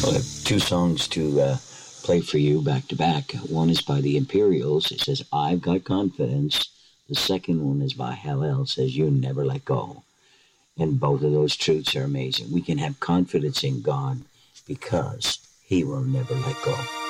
I have two songs to play for you back to back. One is by the Imperials. It says, I've Got Confidence. The second one is by Hallel. It says, You Never Let Go. And both of those truths are amazing. We can have confidence in God because He will never let go.